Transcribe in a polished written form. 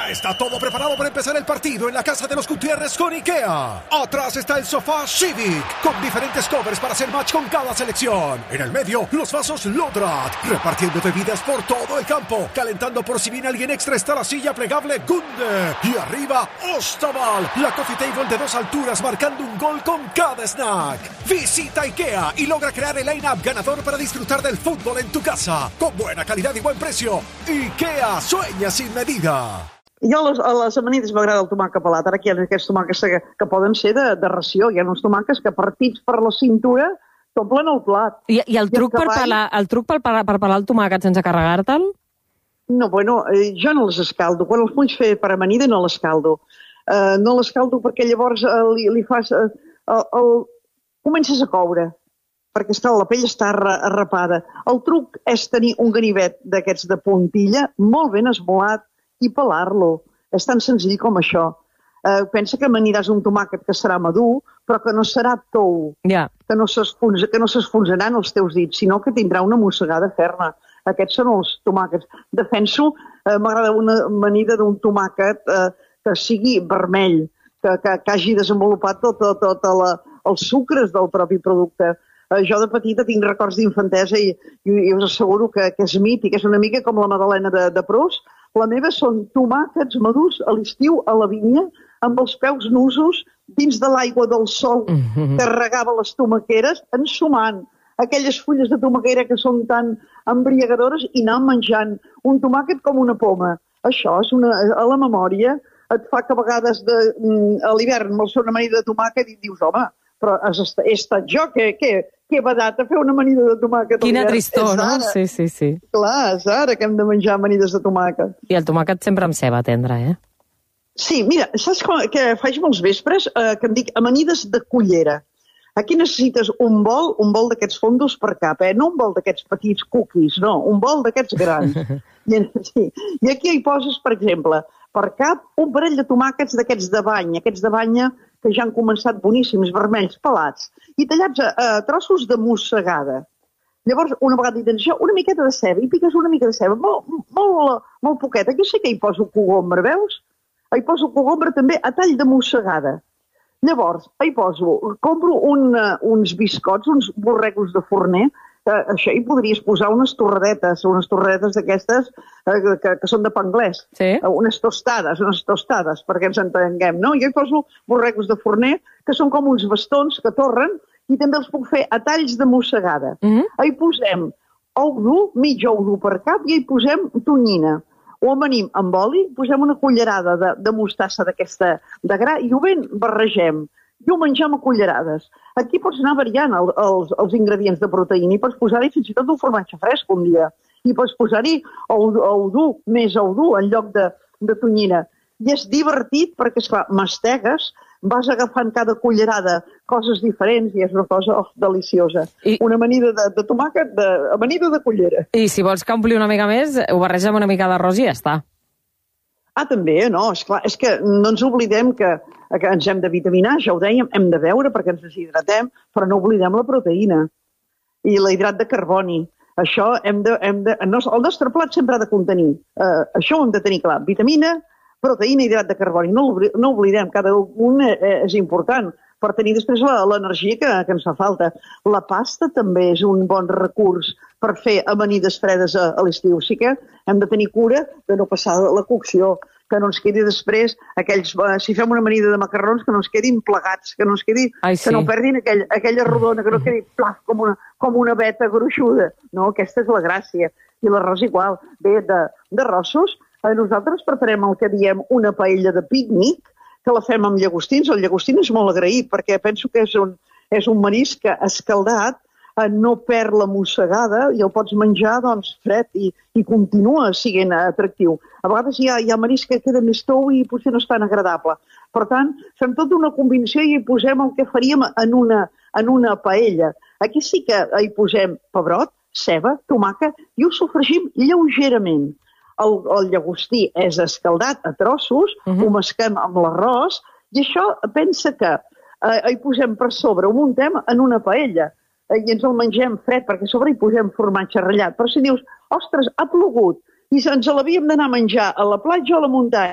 Ya está todo preparado para empezar el partido en la casa de los Gutiérrez con IKEA. Atrás está el sofá Civic, con diferentes covers para hacer match con cada selección. En el medio, los vasos Lodrat, repartiendo bebidas por todo el campo. Calentando por si viene alguien extra está la silla plegable Gunde. Y arriba, Ostaval, la coffee table de 2 alturas marcando un gol con cada snack. Visita IKEA y logra crear el line-up ganador para disfrutar del fútbol en tu casa. Con buena calidad y buen precio. IKEA, sueña sin medida. Jo a les amanides m'agrada el tomàquet pelat. Ara aquí hi ha aquests tomàquets que poden ser de ració. Hi ha uns tomàquets que partits per la cintura t'omplen el plat. I el truc per pelar el tomàquet sense carregar-te'l? No, bueno, jo no les escaldo. Quan els vull fer per amanida no l'escaldo. No l'escaldo perquè llavors li fas... comences a coure, perquè la pell està arrapada. El truc és tenir un ganivet d'aquests de puntilla molt ben esmolat i pelar-lo. És tan senzill com això. Pensa que amaniràs un tomàquet que serà madur, però que no serà tou, que no s'esfonsaran els teus dits, sinó que tindrà una mossegada ferma. Aquests són els tomàquets. Defenso, m'agrada una amanida d'un tomàquet que sigui vermell, que hagi desenvolupat tot els sucres del propi producte. Jo de petita tinc records d'infantesa i us asseguro que és mític, és una mica com la magdalena de Proust. La meva són tomàquets madurs a l'estiu a la vinya, amb els peus nusos dins de l'aigua del sol que regava les tomaqueres, ensumant aquelles fulles de tomaquera que són tan embriagadores i anar menjant un tomàquet com una poma. Això és a la memòria et fa que a vegades a l'hivern me'ls fa una amanida de tomàquet i dius, home, però he estat jo que he badat a fer una amanida de tomàquet. Quina tristor, no? Sí. Clar, és ara que hem de menjar amanides de tomàquet. I el tomàquet sempre amb ceba tendra, eh? Sí, mira, saps que faig molts vespres que em dic amanides de cullera. Aquí necessites un bol d'aquests fondos per cap, no un bol d'aquests petits cookies, no, un bol d'aquests grans. I aquí hi poses, per exemple, per cap un parell de tomàquets d'aquests de banya, que ja han començat boníssims, vermells, pelats, i tallats a trossos de mossegada. Llavors, una vegada hi tens això, una miqueta de ceba, i piques una mica de ceba, molt poqueta. Aquí sí que hi poso cogombre, veus? Hi poso cogombre també a tall de mossegada. Llavors, compro uns biscots, uns borregos de forner, això hi podries posar unes torradetes d'aquestes que són de pa anglès, unes tostades, perquè ens entenguem, no? Jo hi poso borregos de forner, que són com uns bastons que torren, i també els puc fer a talls de mossegada. Hi posem ou dur, mig ou dur per cap, i hi posem tonyina. Ho amanim amb oli, posem una cullerada de mostassa d'aquesta de gra i ho ben barregem. I ho mengem a cullerades. Aquí pots anar variant els ingredients de proteïna i pots posar-hi fins i tot un formatge fresc un dia. I pots posar-hi ou dur, més ou dur, en lloc de tonyina. I és divertit perquè, esclar, mastegues, vas agafant cada cullerada coses diferents i és una cosa deliciosa. Una amanida de tomàquet, amanida de cullera. I si vols que ompli una mica més, ho barreja amb una mica d'arròs i ja està. També, no, esclar, és que no ens oblidem que ens hem de vitaminar, ja ho dèiem, hem de beure perquè ens deshidratem, però no oblidem la proteïna i l'hidrat de carboni. Això el nostre plat sempre ha de contenir, això ho hem de tenir clar, vitamina, proteïna i hidrat de carboni. No oblidem, cada un és important per tenir després l'energia que ens fa falta. La pasta també és un bon recurs per fer amanides fredes a l'estiu. Sí que hem de tenir cura de no passar la cocció, que no ens quedi després si fem una amanida de macarrons, que no ens quedin plegats, que no perdin aquella rodona, que no quedi plaf com una veta gruixuda. No, aquesta és la gràcia. I l'arròs igual. Bé, d'arrossos, nosaltres preparem el que diem una paella de pícnic, que la fem amb llagostins. El llagostín és molt agraït perquè penso que és un marisc que escaldat no perd la mossegada i el pots menjar fred i continua sent atractiu. A vegades hi ha marisc que queda més tou i potser no és tan agradable. Per tant, fem tota una combinació i hi posem el que faríem en una paella. Aquí sí que hi posem pebrot, ceba, tomàquet i ho sofregim lleugerament. El llagostí és escaldat a trossos, ho mesquem amb l'arròs i això pensa que hi posem per sobre, ho muntem en una paella i ens el mengem fred perquè a sobre hi posem formatge ratllat. Però si dius, ostres, ha plogut i ens l'havíem d'anar a menjar a la platja o a la muntanya,